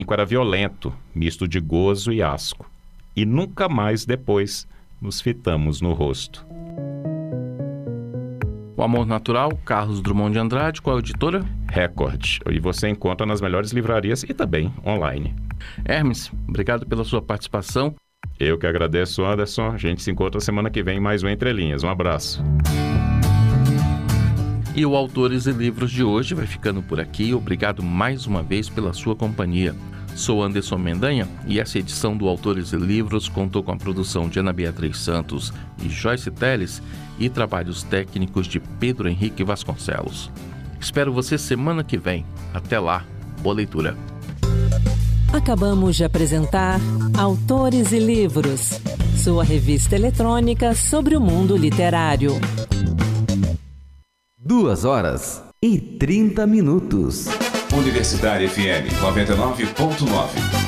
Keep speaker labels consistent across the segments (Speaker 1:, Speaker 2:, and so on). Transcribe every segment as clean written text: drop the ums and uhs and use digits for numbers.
Speaker 1: Era violento, misto de gozo e asco. E nunca mais depois nos fitamos no rosto.
Speaker 2: O Amor Natural, Carlos Drummond de Andrade, qual é a editora?
Speaker 1: Record. E você encontra nas melhores livrarias e também online.
Speaker 2: Hermes, obrigado pela sua participação.
Speaker 1: Eu que agradeço, Anderson. A gente se encontra semana que vem em mais um Entre Linhas. Um abraço.
Speaker 2: E o Autores e Livros de hoje vai ficando por aqui. Obrigado mais uma vez pela sua companhia. Sou Anderson Mendanha e essa edição do Autores e Livros contou com a produção de Ana Beatriz Santos e Joyce Teles e trabalhos técnicos de Pedro Henrique Vasconcelos. Espero você semana que vem. Até lá. Boa leitura.
Speaker 3: Acabamos de apresentar Autores e Livros, sua revista eletrônica sobre o mundo literário.
Speaker 4: 2h30.
Speaker 5: Universitária FM 99.9.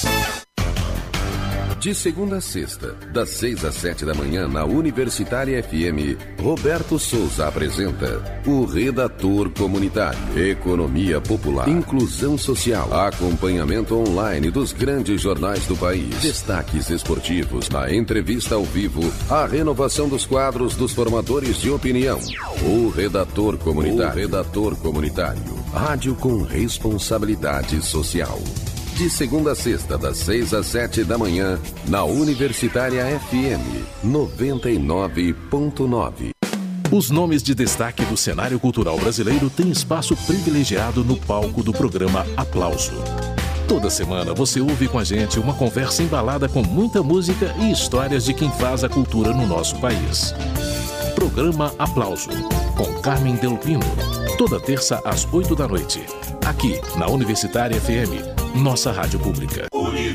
Speaker 6: De segunda a sexta, das 6 às 7 da manhã, na Universitária FM, Roberto Souza apresenta o Redator Comunitário. Economia popular, inclusão social, acompanhamento online dos grandes jornais do país, destaques esportivos, na entrevista ao vivo, a renovação dos quadros dos formadores de opinião. O Redator Comunitário. O Redator Comunitário. Rádio com responsabilidade social. De segunda a sexta, das 6 às 7 da manhã, na Universitária FM 99.9.
Speaker 7: Os nomes de destaque do cenário cultural brasileiro têm espaço privilegiado no palco do programa Aplauso. Toda semana você ouve com a gente uma conversa embalada com muita música e histórias de quem faz a cultura no nosso país. Programa Aplauso, com Carmen Delpino. Toda terça às 8 da noite. Aqui, na Universitária FM, nossa rádio pública.